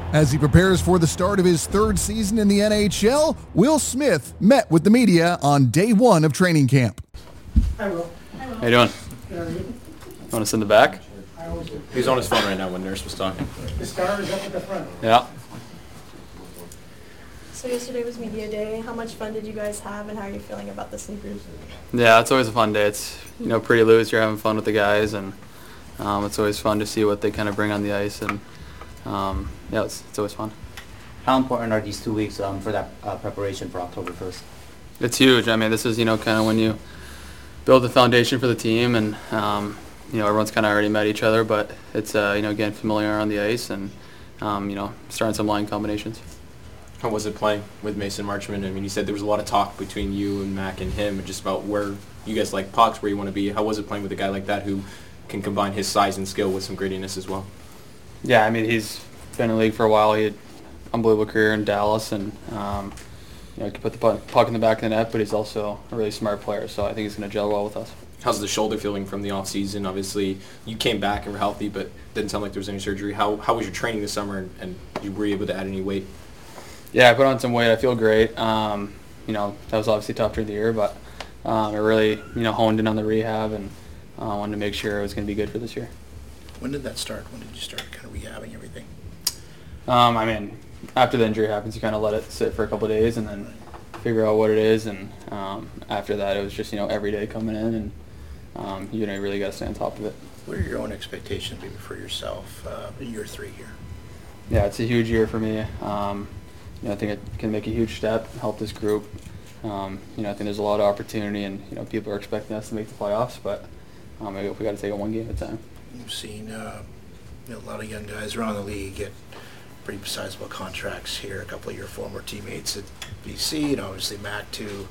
As he prepares for the start of his third season in the NHL, Will Smith met with the media on day one of training camp. Hi, Will. How you doing? Want us in the back? He's on his phone right now when Nurse was talking. The star is up at the front. Yeah. So yesterday was media day. How much fun did you guys have, and how are you feeling about the sneakers? Yeah, it's always a fun day. It's pretty loose. You're having fun with the guys, and it's always fun to see what they kind of bring on the ice, and it's always fun. How important are these 2 weeks for that preparation for October 1st? It's huge. I mean, this is kind of when you build the foundation for the team, and everyone's kind of already met each other, but it's getting familiar on the ice and starting some line combinations. How was it playing with Mason Marchment? I mean, you said there was a lot of talk between you and Mac and him, just about where you guys like pucks, where you want to be. How was it playing with a guy like that who can combine his size and skill with some grittiness as well? Yeah, I mean, he's been in the league for a while. He had an unbelievable career in Dallas, and he could put the puck in the back of the net, but he's also a really smart player, so I think he's going to gel well with us. How's the shoulder feeling from the off-season? Obviously, you came back and were healthy, but didn't sound like there was any surgery. How was your training this summer, and were you able to add any weight? Yeah, I put on some weight. I feel great. That was obviously tough during the year, but I really, honed in on the rehab and wanted to make sure it was going to be good for this year. When did that start? When did you start kind of rehabbing everything? I mean, after the injury happens, you kind of let it sit for a couple of days and then figure out what it is. And after that, it was just, every day coming in, and you really got to stay on top of it. What are your own expectations maybe for yourself in year 3 here? Yeah, it's a huge year for me. I think it can make a huge step, help this group. I think there's a lot of opportunity, and people are expecting us to make the playoffs, but we got to take it one game at a time. You've seen a lot of young guys around the league get pretty sizable contracts here. A couple of your former teammates at BC, and obviously Mac too.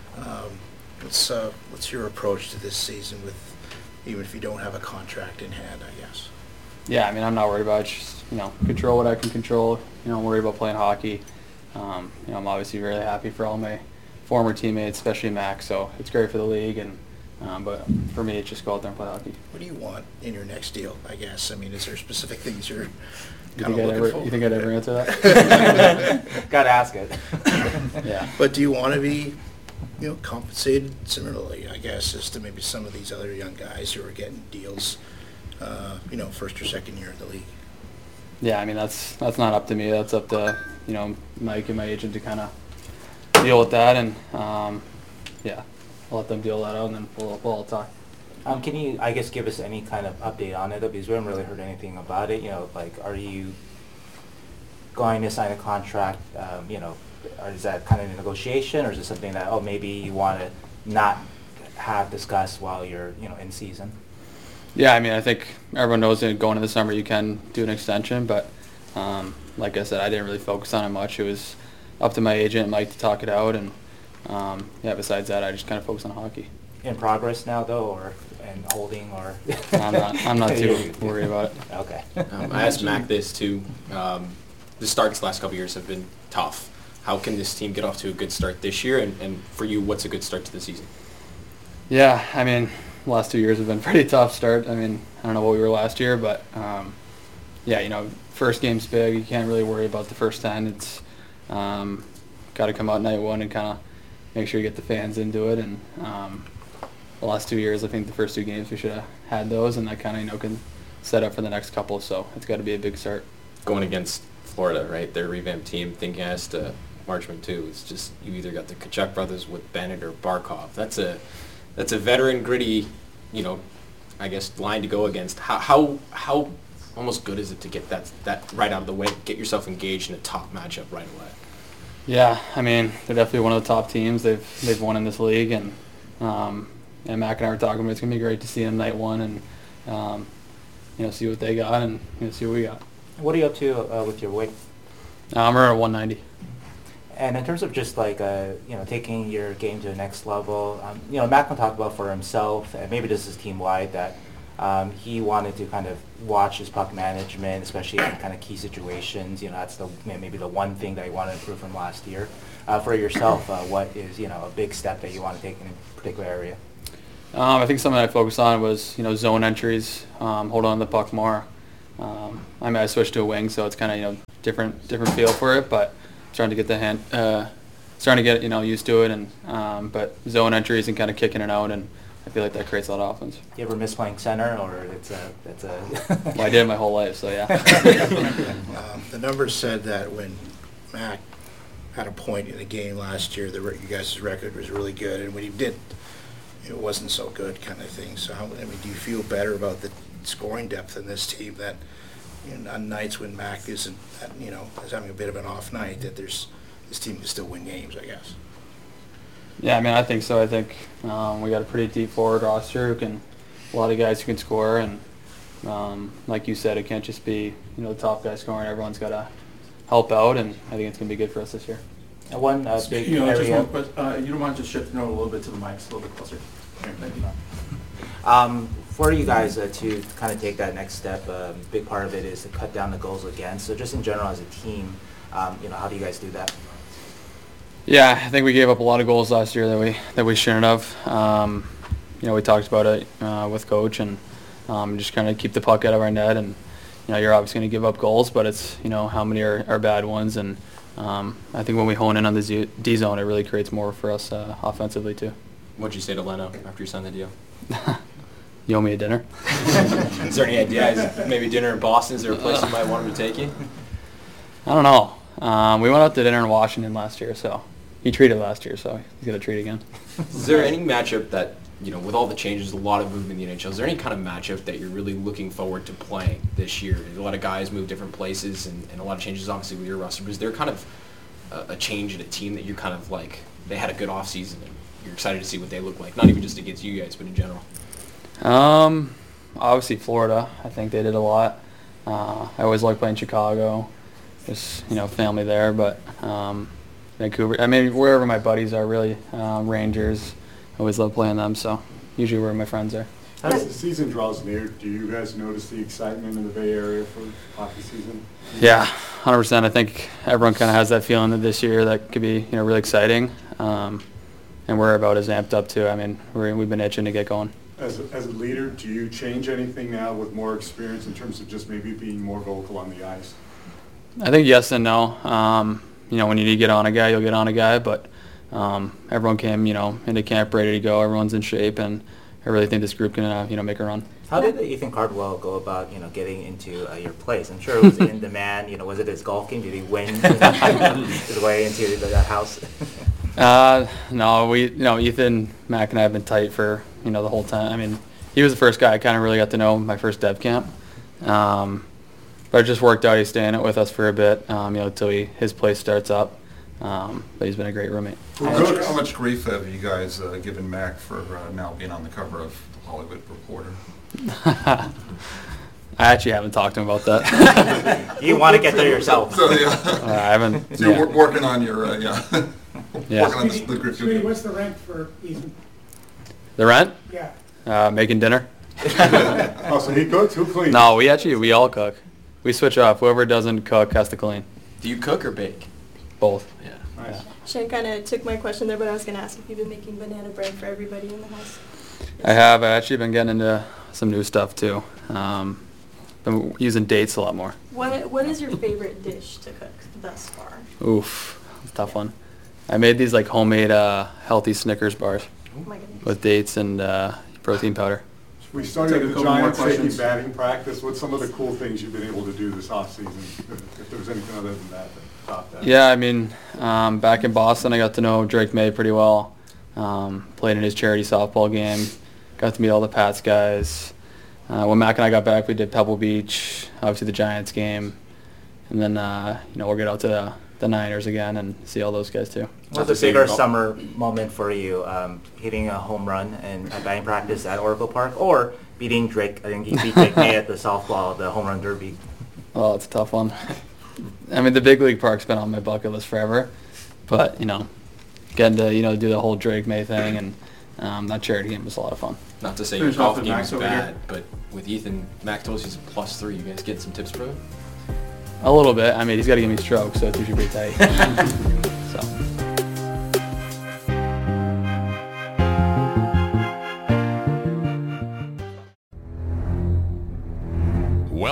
What's your approach to this season, with even if you don't have a contract in hand, I guess? Yeah, I mean, I'm not worried about it. Just control what I can control. I'm worried about playing hockey. I'm obviously really happy for all my former teammates, especially Mac. So it's great for the league, and but for me, it's just go out there and play hockey. What do you want in your next deal, I guess? I mean, is there specific things you're kind of looking for? You think I'd ever answer that? Got to ask it. Yeah. But do you want to be, compensated similarly, I guess, as to maybe some of these other young guys who are getting deals, first or second year in the league? Yeah, I mean, that's not up to me. That's up to, Mike and my agent to kind of deal with that, and I'll let them deal that out, and then we'll all talk. Can you, I guess, give us any kind of update on it? Because we haven't really heard anything about it. Are you going to sign a contract? Is that kind of a negotiation, or is it something that, maybe you want to not have discussed while you're, in season? Yeah, I mean, I think everyone knows that going into the summer you can do an extension, but like I said, I didn't really focus on it much. It was up to my agent, Mike, to talk it out, and besides that, I just kind of focus on hockey. In progress now, though, and holding, or? I'm not too worried about it. Okay. I asked Mac this too. The starts the last couple of years have been tough. How can this team get off to a good start this year? And for you, what's a good start to the season? Yeah, I mean, the last 2 years have been pretty tough start. I mean, I don't know what we were last year, but first game's big. You can't really worry about the first 10. It's got to come out night one and kind of make sure you get the fans into it. And the last 2 years, I think the first 2 games we should have had those, and that kind of can set up for the next couple. So it's got to be a big start. Going against Florida, right? Their revamped team, thinking as to Marchment too. It's just you either got the Tkachuk brothers with Bennett or Barkov. That's a veteran, gritty, I guess, line to go against. How almost good is it to get that right out of the way, get yourself engaged in a top matchup right away? Yeah, I mean, they're definitely one of the top teams. They've won in this league, and Mac and I were talking about it's gonna be great to see them night one and see what they got and see what we got. What are you up to with your weight? We're at 190. And in terms of just taking your game to the next level, Mac can talk about for himself, and maybe this is team wide, that he wanted to kind of watch his puck management, especially in kind of key situations. That's maybe the one thing that he wanted to improve from last year. For yourself, what is a big step that you want to take in a particular area? I think something I focused on was zone entries, hold on to the puck more. I mean, I switched to a wing, so it's kind of different feel for it, but starting to get starting to get used to it, and but zone entries and kind of kicking it out, and I feel like that creates a lot of offense. Do you ever miss playing center, or it's a? Well, I did my whole life, so yeah. The numbers said that when Mac had a point in a game last year, you guys' record was really good, and when he did, it wasn't so good, kind of thing. So, do you feel better about the scoring depth in this team that on nights when Mac isn't, is having a bit of an off night, that this team can still win games, I guess? Yeah, I mean, I think so. I think we got a pretty deep forward roster a lot of guys who can score, and like you said, it can't just be the top guy scoring. Everyone's got to help out, and I think it's going to be good for us this year. And one big just area. one question. You don't mind just shifting over a little bit to the mics, a little bit closer. Okay, thank you. For you guys to kind of take that next step, a big part of it is to cut down the goals against. So just in general as a team, how do you guys do that? Yeah, I think we gave up a lot of goals last year that we shouldn't have. We talked about it with coach, and just kind of keep the puck out of our net. And you're obviously going to give up goals, but it's how many are bad ones. And I think when we hone in on the D zone, it really creates more for us offensively too. What'd you say to Leno after you signed the deal? You owe me a dinner. Is there any idea? Maybe dinner in Boston? Is there a place you might want him to take you? I don't know. We went out to dinner in Washington last year, so he treated last year, so he's going to treat again. Is there any matchup that, with all the changes, a lot of movement in the NHL, is there any kind of matchup that you're really looking forward to playing this year? A lot of guys move different places and a lot of changes, obviously, with your roster. But is there kind of a change in a team that you're kind of like, they had a good offseason and you're excited to see what they look like? Not even just against you guys, but in general. Obviously Florida. I think they did a lot. I always like playing Chicago. Just, family there, but Vancouver. I mean, wherever my buddies are, really. Rangers. I always love playing them, so usually where my friends are. As the season draws near, do you guys notice the excitement in the Bay Area for hockey season? Yeah, 100%. I think everyone kind of has that feeling that this year that could be, really exciting. And we're about as amped up too. I mean, we've been itching to get going. As a leader, do you change anything now with more experience in terms of just maybe being more vocal on the ice? I think yes and no. When you need to get on a guy, you'll get on a guy, but everyone came, into camp ready to go. Everyone's in shape, and I really think this group can, make a run. How did Ethan Cardwell go about, getting into your place? I'm sure it was in demand. Was it his golf game? Did he win his way into the house? No, Ethan, Mac, and I have been tight for, the whole time. I mean, he was the first guy I kind of really got to know my first dev camp. But it just worked out. He's staying with us for a bit, until his place starts up. But he's been a great roommate. How much grief have you guys given Mac for now being on the cover of The Hollywood Reporter? I actually haven't talked to him about that. You want to get there yourself. So, yeah. I haven't. So you're working on your, Yeah. working on the group. Sweetie, what's the rent for Ethan? The rent? Yeah. Making dinner. Oh, so he cooks? Who cleans? No, we all cook. We switch off. Whoever doesn't cook has to clean. Do you cook or bake? Both. Yeah. Nice. Shane kind of took my question there, but I was going to ask if you've been making banana bread for everybody in the house. I have. I've actually been getting into some new stuff too. Been using dates a lot more. What is your favorite dish to cook thus far? Oof, it's a tough one. I made these like homemade healthy Snickers bars Oh my goodness. with dates and protein powder. We started Take a the couple more Giants taking questions. batting practice. What's some of the cool things you've been able to do this offseason? If there was anything other than that top that. Yeah, I mean, back in Boston, I got to know Drake May pretty well. Played in his charity softball game. Got to meet all the Pats guys. When Mac and I got back, we did Pebble Beach, obviously the Giants game, and then we'll get out to the Niners again and see all those guys too. What's the bigger summer moment for you? Hitting a home run in a batting practice at Oracle Park, or beating Drake? I think he beat Drake May at the softball, the home run derby. Oh, it's a tough one. I mean, the big league park's been on my bucket list forever, but getting to do the whole Drake May thing and that charity game was a lot of fun. Not to say your Finish off golf with game Max is over bad, here. but with Ethan, Mac told us he's a +3. You guys getting some tips for him? A little bit. I mean, he's got to give me strokes, so it's usually pretty tight. So.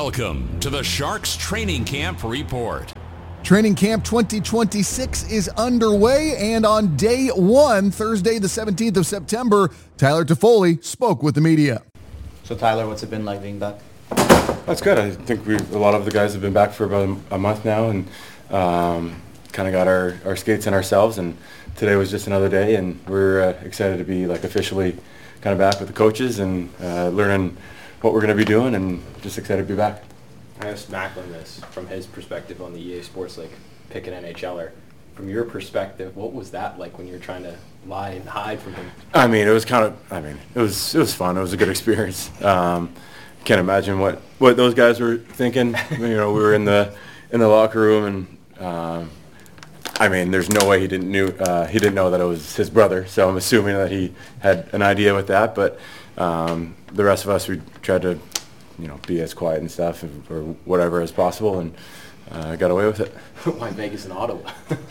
Welcome to the Sharks Training Camp Report. Training Camp 2026 is underway, and on day one, Thursday the 17th of September, Tyler Toffoli spoke with the media. So Tyler, what's it been like being back? That's good. I think a lot of the guys have been back for about a month now, and kind of got our skates in ourselves, and today was just another day, and we're excited to be officially kind of back with the coaches and learning what we're going to be doing, and just excited to be back. I asked Macklin this from his perspective on the EA Sports pick an NHLer. From your perspective, what was that like when you're trying to lie and hide from him? I mean, it was it was fun. It was a good experience. Can't imagine what those guys were thinking. We were in the locker room, and I mean, there's no way he didn't know that it was his brother. So I'm assuming that he had an idea with that. But the rest of us, we tried to, be as quiet and stuff or whatever as possible, and got away with it. Why Vegas and Ottawa?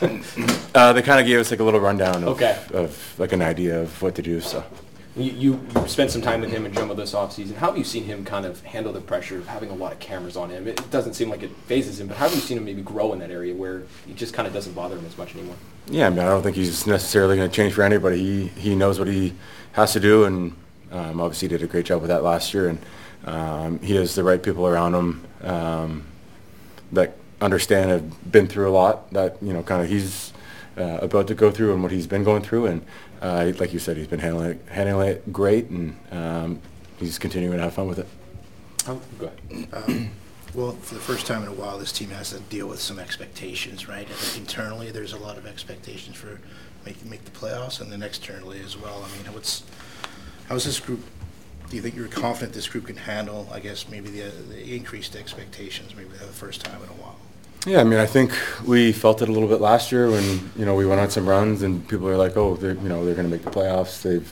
They kind of gave us a little rundown of an idea of what to do. So. You spent some time with him in Jumbo this offseason. How have you seen him kind of handle the pressure of having a lot of cameras on him? It doesn't seem like it phases him, but how have you seen him maybe grow in that area where it just kind of doesn't bother him as much anymore? Yeah, I mean, I don't think he's necessarily going to change for anybody. He knows what he has to do, and obviously he did a great job with that last year. And he has the right people around him that understand, have been through a lot, that kind of he's about to go through and what he's been going through. And like you said, he's been handling it great, and he's continuing to have fun with it. Oh, go ahead. Well, for the first time in a while, this team has to deal with some expectations, right? I think internally there's a lot of expectations for make the playoffs, and then externally as well. I mean, how's this group? Do you think you're confident this group can handle, I guess, maybe the increased expectations, maybe for the first time in a while? Yeah, I mean, I think we felt it a little bit last year when we went on some runs and people were like, oh, they're going to make the playoffs. They've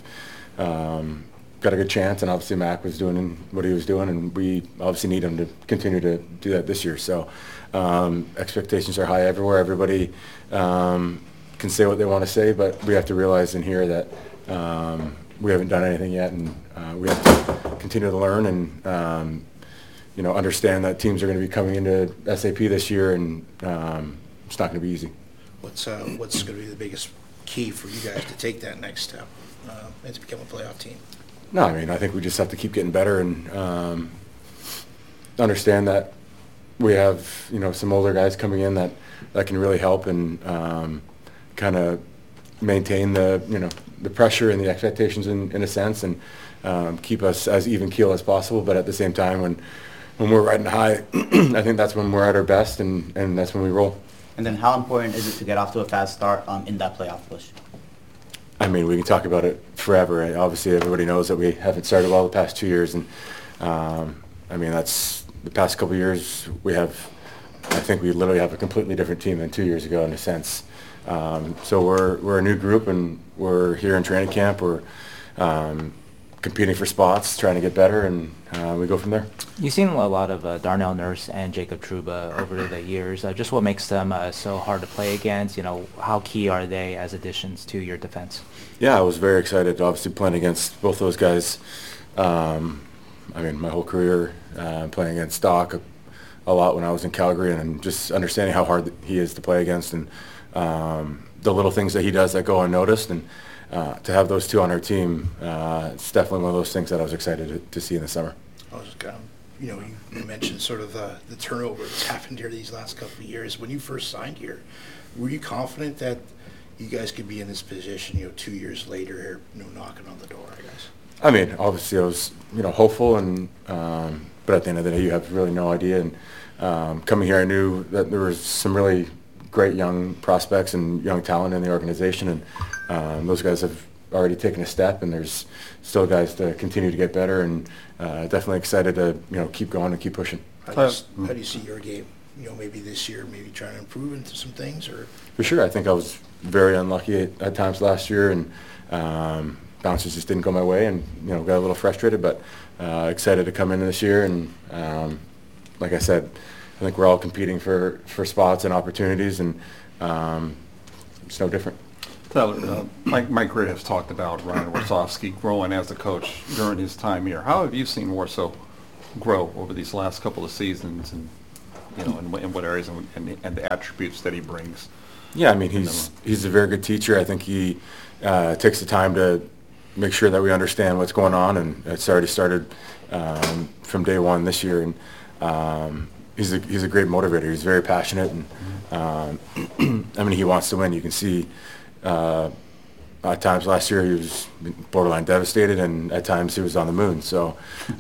got a good chance, and obviously Mac was doing what he was doing, and we obviously need him to continue to do that this year. So expectations are high everywhere. Everybody can say what they want to say, but we have to realize in here that we haven't done anything yet, and we have to continue to learn and understand that teams are going to be coming into SAP this year, and it's not going to be easy. What's going to be the biggest key for you guys to take that next step and to become a playoff team? No, I mean, I think we just have to keep getting better and understand that we have, some older guys coming in that can really help and kind of maintain the pressure and the expectations in a sense, and keep us as even keel as possible. But at the same time, when we're riding high, I think that's when we're at our best, and that's when we roll. And then how important is it to get off to a fast start in that playoff push? I mean, we can talk about it forever. Obviously, everybody knows that we haven't started well the past 2 years, and I mean, that's the past couple of years. I think we literally have a completely different team than 2 years ago in a sense. So we're a new group, and we're here in training camp. We're competing for spots, trying to get better, and we go from there. You've seen a lot of Darnell Nurse and Jacob Trouba over the years. Just what makes them so hard to play against? How key are they as additions to your defense? Yeah, I was very excited, obviously, playing against both those guys. I mean, my whole career playing against Doc a lot when I was in Calgary, and just understanding how hard he is to play against, and the little things that he does that go unnoticed, and to have those two on our team, it's definitely one of those things that I was excited to see in the summer. I was you mentioned sort of the turnover that's happened here these last couple of years. When you first signed here, were you confident that you guys could be in this position, 2 years later here, knocking on the door, I guess? I mean, obviously I was, hopeful, and but at the end of the day, you have really no idea. And coming here, I knew that there was some really great young prospects and young talent in the organization, and those guys have already taken a step, and there's still guys to continue to get better, and definitely excited to keep going and keep pushing. How do you see your game? Maybe this year, maybe trying to improve into some things, or? For sure, I think I was very unlucky at times last year, and bounces just didn't go my way, and got a little frustrated. But excited to come into this year, and like I said, I think we're all competing for spots and opportunities, and it's no different. Tyler, Mike Ray has talked about Ryan Warsofsky growing as a coach during his time here. How have you seen Warsaw grow over these last couple of seasons, and in what areas and the attributes that he brings. Yeah, I mean, he's a very good teacher. I think he takes the time to make sure that we understand what's going on, and it's already started from day one this year. And he's a great motivator. He's very passionate, and I mean, he wants to win. You can see at times last year he was borderline devastated, and at times he was on the moon. So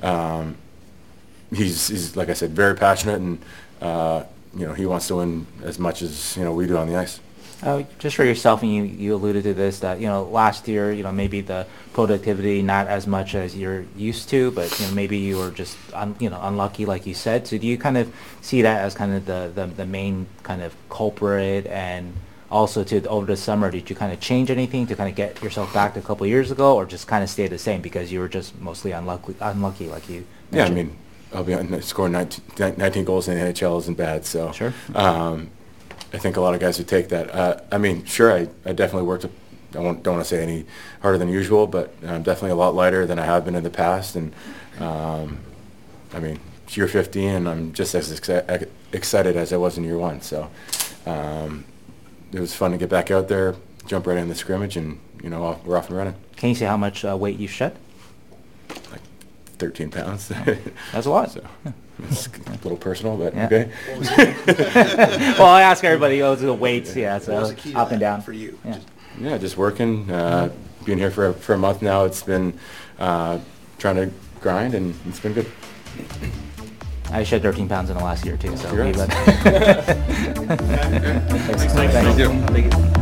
he's like I said, very passionate, and he wants to win as much as we do on the ice. Just for yourself, and you alluded to this, that last year, maybe the productivity not as much as you're used to, but maybe you were just unlucky, like you said. So do you kind of see that as kind of the main kind of culprit? And also over the summer, did you kind of change anything to kind of get yourself back to a couple of years ago, or just kind of stay the same because you were just mostly unlucky, like you mentioned? Yeah, I mean, I'll be honest, scoring 19 goals in the NHL isn't bad. So sure. I think a lot of guys would take that. I mean, sure, I definitely worked. I don't want to say any harder than usual, but I'm definitely a lot lighter than I have been in the past. And I mean, it's year 15, and I'm just as excited as I was in year 1. So it was fun to get back out there, jump right in the scrimmage, and we're off and running. Can you say how much weight you shed? Like 13 pounds. That's a lot. So. It's a little personal, but yeah. Okay. Well, I ask everybody, the weights, yeah, so up and down. For you? Yeah, just working, being here for a month now. It's been trying to grind, and it's been good. I shed 13 pounds in the last year, too, so. Thank you.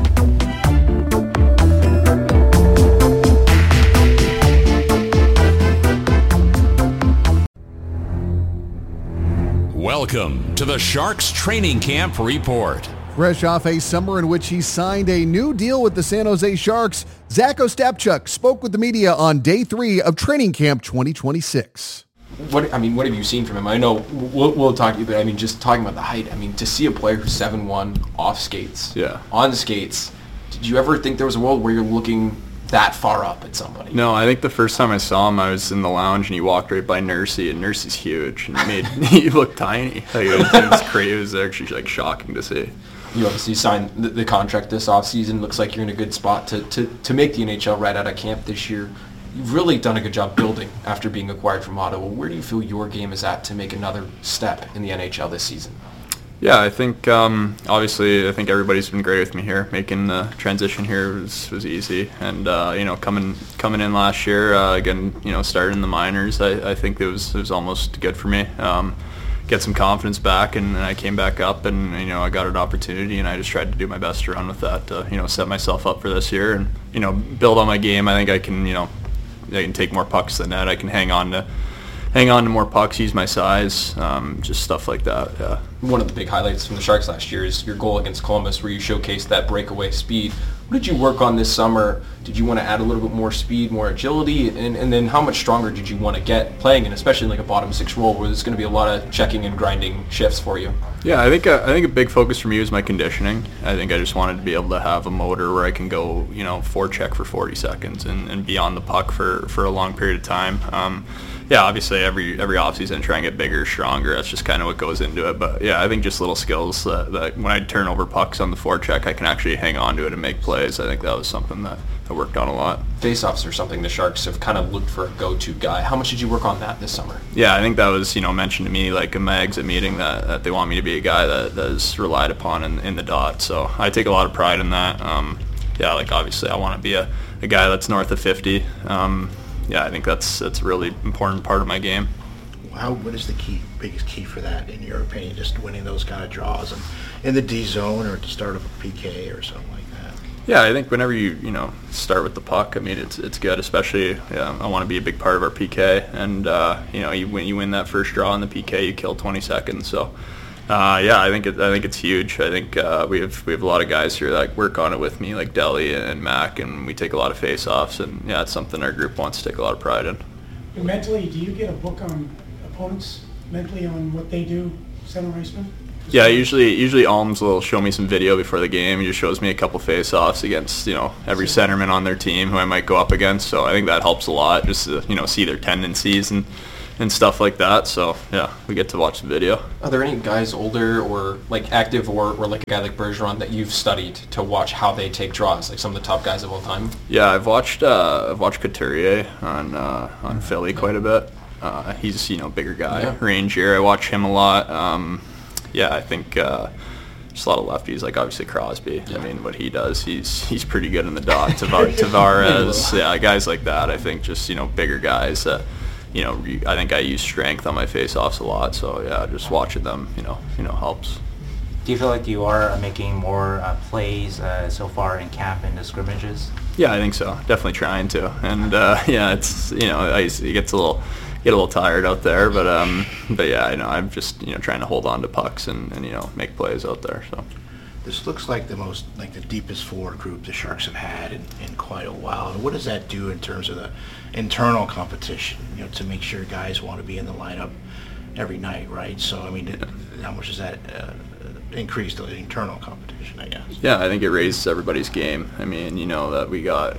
Welcome to the Sharks Training Camp Report. Fresh off a summer in which he signed a new deal with the San Jose Sharks, Zach Ostapchuk spoke with the media on day 3 of Training Camp 2026. What have you seen from him? I know we'll talk to you, but I mean, just talking about the height. I mean, to see a player who's 7'1", off skates, on skates. Did you ever think there was a world where you're looking that far up at somebody? No, I think the first time I saw him, I was in the lounge and he walked right by Nursey, and Nursey's huge and he looked tiny. Like, it was crazy. It was actually like shocking to see. You obviously signed the contract this offseason. Looks like you're in a good spot to make the NHL right out of camp this year. You've really done a good job building after being acquired from Ottawa. Where do you feel your game is at to make another step in the NHL this season? Yeah, I think obviously I think everybody's been great with me here. Making the transition here was easy, and coming in last year again, starting in the minors, I think it was almost good for me. Get some confidence back, and I came back up, and I got an opportunity, and I just tried to do my best to run with that to set myself up for this year, and build on my game. I think I can take more pucks than that. I can hang on to more pucks, use my size, just stuff like that. Yeah. One of the big highlights from the Sharks last year is your goal against Columbus, where you showcased that breakaway speed. What did you work on this summer? Did you want to add a little bit more speed, more agility, and then how much stronger did you want to get playing in, especially in like a bottom 6 role where there's going to be a lot of checking and grinding shifts for you? Yeah, I think a big focus for me was my conditioning. I think I just wanted to be able to have a motor where I can go, forecheck for 40 seconds and be on the puck for a long period of time. Yeah, obviously every offseason try and get bigger, stronger. That's just kind of what goes into it. But yeah, I think just little skills that when I turn over pucks on the forecheck, I can actually hang on to it and make plays. I think that was something that I worked on a lot. Face-offs are something the Sharks have kind of looked for a go-to guy. How much did you work on that this summer? Yeah, I think that was mentioned to me like in my exit meeting that they want me to be a guy that is relied upon in the dot. So I take a lot of pride in that. Yeah, like obviously I want to be a guy that's north of 50. Yeah, I think that's a really important part of my game. What is the biggest key for that, in your opinion? Just winning those kind of draws and in the D zone, or at the start of a PK or something like that? Yeah, I think whenever you start with the puck, I mean it's good. Especially, I want to be a big part of our PK, and when you win that first draw in the PK, you kill 20 seconds. So. Yeah, I think it's huge. I think we have a lot of guys here that work on it with me, like Deli and Mac, and we take a lot of face-offs, and yeah, it's something our group wants to take a lot of pride in. And mentally, do you get a book on opponents mentally on what they do, center iceman? Yeah, usually Alms will show me some video before the game. He just shows me a couple face-offs against every centerman on their team who I might go up against. So I think that helps a lot, just to see their tendencies and and stuff like that. So yeah, we get to watch the video. Are there any guys older or like active or like a guy like Bergeron that you've studied to watch how they take draws, like some of the top guys of all time? Yeah, I've watched Couturier on Philly quite a bit. He's bigger guy, rangier. I watch him a lot. I think just a lot of lefties, like obviously Crosby. I mean, what he does, he's pretty good in the dot. Tavares, guys like that. I think just bigger guys. I think I use strength on my face-offs a lot. So yeah, just watching them, helps. Do you feel like you are making more plays so far in camp and the scrimmages? Yeah, I think so. Definitely trying to. And it's it gets a little tired out there, but yeah, I'm just trying to hold on to pucks and make plays out there. So this looks like the deepest forward group the Sharks have had in quite a while. And what does that do in terms of the internal competition? To make sure guys want to be in the lineup every night, right? So I mean, how much does that increase the internal competition, I guess? Yeah, I think it raises everybody's game. I mean, that we got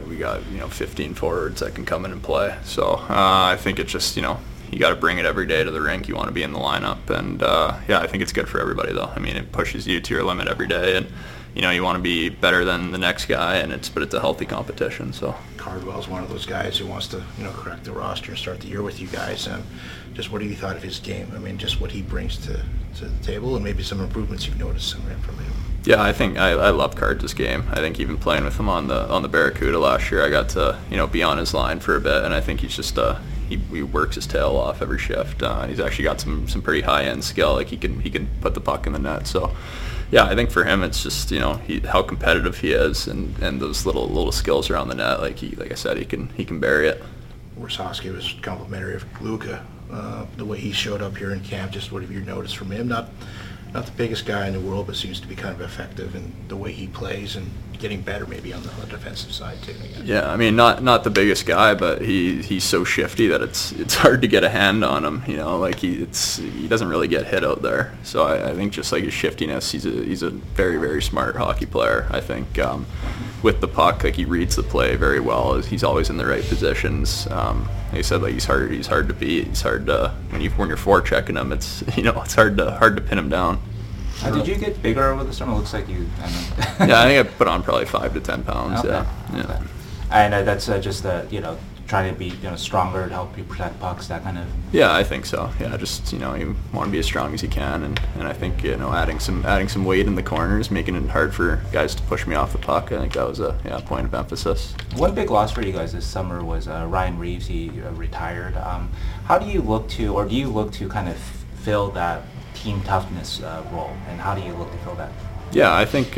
15 forwards that can come in and play. So I think it's just you got to bring it every day to the rink. You want to be in the lineup, and I think it's good for everybody though. I mean, it pushes you to your limit every day, and you want to be better than the next guy, but it's a healthy competition. So Cardwell's one of those guys who wants to correct the roster and start the year with you guys. Just what do you thought of his game? I mean, just what he brings to the table, and maybe some improvements you've noticed from him. Yeah, I think I love Cards' game. I think even playing with him on the Barracuda last year, I got to be on his line for a bit, and I think he's just he works his tail off every shift. He's actually got some pretty high end skill. Like he can put the puck in the net. So yeah, I think for him it's just how competitive he is, and those little skills around the net. Like I said, he can bury it. Warsawski was complimentary of Luka, the way he showed up here in camp. Just what have you noticed from him? Not the biggest guy in the world, but seems to be kind of effective in the way he plays and getting better maybe on the defensive side too. Yeah, I mean not the biggest guy, but he's so shifty that it's hard to get a hand on him. He doesn't really get hit out there. So I think just like his shiftiness, he's a very, very smart hockey player. I think with the puck, he reads the play very well. He's always in the right positions. Like I said, he's hard to beat. He's hard to when you're forechecking him. It's it's hard to pin him down. Did you get bigger over the summer? It looks like you. Yeah, I think I put on probably 5 to 10 pounds. Okay. Yeah. Okay. And that's just trying to be stronger to help you protect pucks, that kind of. Yeah, I think so. Yeah, just you want to be as strong as you can, and I think adding some weight in the corners, making it hard for guys to push me off the puck. I think that was a point of emphasis. One big loss for you guys this summer was Ryan Reeves. He retired. How do you look to kind of fill that team toughness role, and how do you look to fill that? Yeah, I think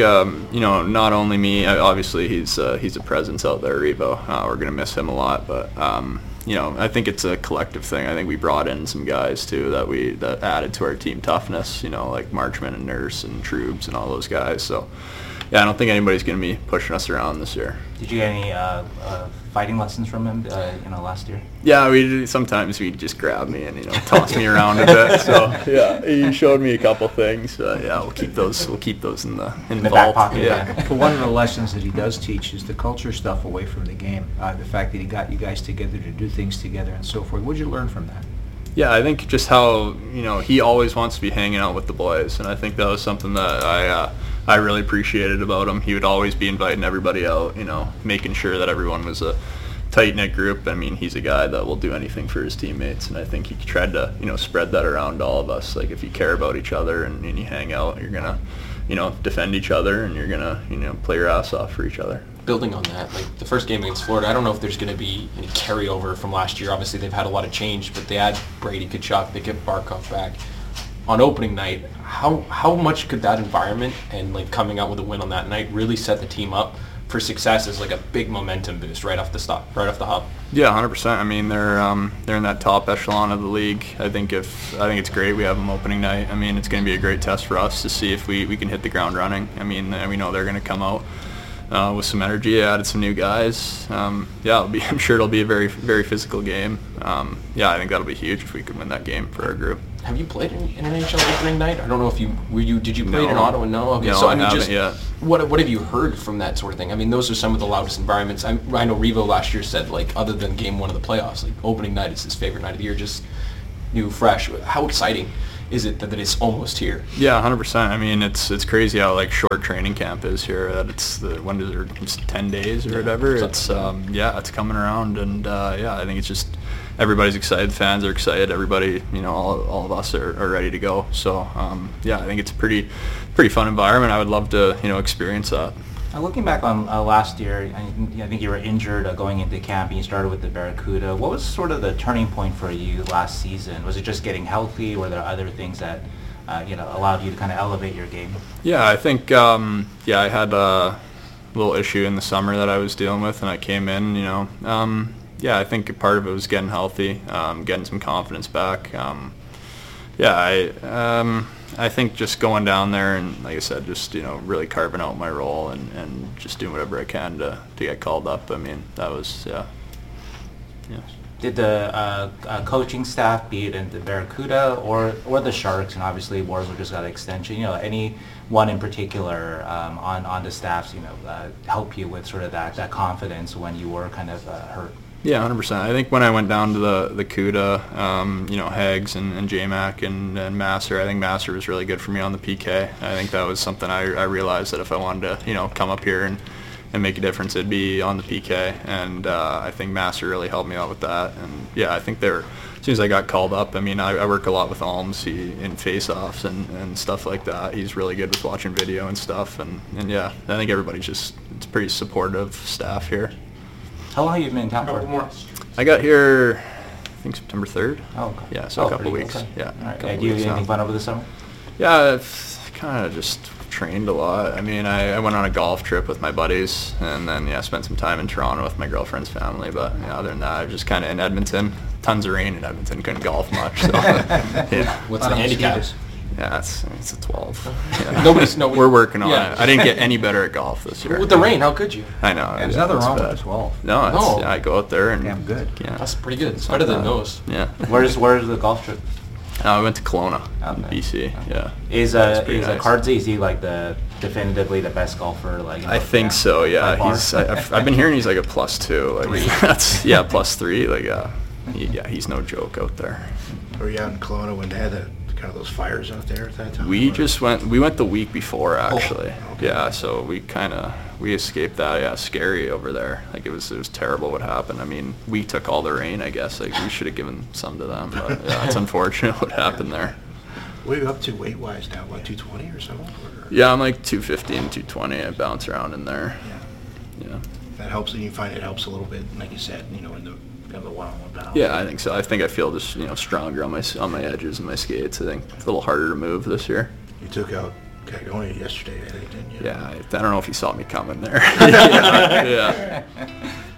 not only me. Obviously, he's a presence out there, Revo. We're gonna miss him a lot, but I think it's a collective thing. I think we brought in some guys too that added to our team toughness. Like Marchman and Nurse and Troubs and all those guys. So yeah, I don't think anybody's gonna be pushing us around this year. Did you get any fighting lessons from him last year? Yeah, sometimes he'd just grab me and toss me around a bit. So yeah, he showed me a couple things. Yeah, we'll keep those in the vault. Back pocket. Yeah. But one of the lessons that he does teach is the culture stuff away from the game. The fact that he got you guys together to do things together and so forth. What did you learn from that? Yeah, I think just how he always wants to be hanging out with the boys, and I think that was something that I really appreciated about him. He would always be inviting everybody out, making sure that everyone was a tight-knit group. I mean, he's a guy that will do anything for his teammates, and I think he tried to, spread that around all of us. Like, if you care about each other and you hang out, you're going to, defend each other, and you're going to, play your ass off for each other. Building on that, like the first game against Florida, I don't know if there's going to be any carryover from last year. Obviously, they've had a lot of change, but they add Brady Tkachuk, they get Barkov back. On opening night, how much could that environment and coming out with a win on that night really set the team up for success as a big momentum boost right off the hop? Yeah, 100%. I mean, they're in that top echelon of the league. I think it's great we have them opening night. I mean, it's going to be a great test for us to see if we can hit the ground running. I mean, we know they're going to come out with some energy. Added some new guys. I'm sure it'll be a very, very physical game. I think that'll be huge if we can win that game for our group. Have you played in an NHL opening night? I don't know if did you play it in Ottawa? No. Okay, no, so I haven't yet. What have you heard from that sort of thing? I mean, those are some of the loudest environments. I know Revo last year said other than game one of the playoffs, opening night is his favorite night of the year. Just new, fresh. How exciting is it that it's almost here? Yeah, 100%. I mean, it's crazy how like short training camp is here. That it's when is it? It's 10 days or whatever. It's it's coming around, and I think it's just everybody's excited. Fans are excited. Everybody, all of us are ready to go. So I think it's a pretty fun environment. I would love to experience that. Looking back on last year, I think you were injured going into camp, and you started with the Barracuda. What was sort of the turning point for you last season? Was it just getting healthy? Were there other things that allowed you to kind of elevate your game? Yeah, I think I had a little issue in the summer that I was dealing with, and I came in. I think part of it was getting healthy, getting some confidence back. I think just going down there and, like I said, just really carving out my role and just doing whatever I can to get called up. I mean, that was Did the coaching staff, be it in the Barracuda or the Sharks, and obviously Warsaw just got an extension, any one in particular on the staffs, help you with sort of that confidence when you were kind of hurt? Yeah, 100%. I think when I went down to the CUDA, Hags and J-Mac and Masser, I think Masser was really good for me on the PK. I think that was something I realized that if I wanted to, come up here and make a difference, it'd be on the PK. And I think Masser really helped me out with that. And I think as soon as I got called up, I mean, I work a lot with Alms in face-offs and stuff like that. He's really good with watching video and stuff. And I think everybody's it's pretty supportive staff here. How long have you been in town for? A couple more. I got here, I think September 3rd. Oh, okay. Yeah, so a couple pretty weeks. cool. Yeah. All right. Do you do anything fun over the summer? Yeah, I've kind of just trained a lot. I mean, I went on a golf trip with my buddies, and then spent some time in Toronto with my girlfriend's family. But other than that, I was just kind of in Edmonton. Tons of rain in Edmonton. Couldn't golf much. So, What's the handicap? Yeah, it's a 12. Yeah. We're working on it. I didn't get any better at golf this year. With the rain, how could you? I know. There's nothing wrong with 12. No, I go out there and damn good. Yeah, that's pretty good. It's better than those. Yeah. Where's the golf trip? I went to Kelowna, in BC. Yeah. Is nice. Cardzi, is he like definitively the best golfer? Like I think so. Yeah. I've been hearing he's like a +2. Like that's +3. Like he's no joke out there. Were you out in Kelowna when they had kind of those fires out there at that time? We went the week before actually. Oh, okay. Yeah, so we escaped that. Yeah, scary over there. Like it was terrible what happened. I mean, we took all the rain, I guess. Like we should have given some to them, but it's unfortunate what happened there. What are you up to weight-wise now? What, 220 or something? Yeah, I'm like 250 and 220. I bounce around in there. Yeah. That helps, and you find it helps a little bit, like you said, in the one-on-one battle. Yeah, I think so. I think I feel just stronger on my edges and my skates. I think it's a little harder to move this year. You took out Cagonia yesterday, I think, didn't you? Yeah, I don't know if you saw me coming there. Yeah.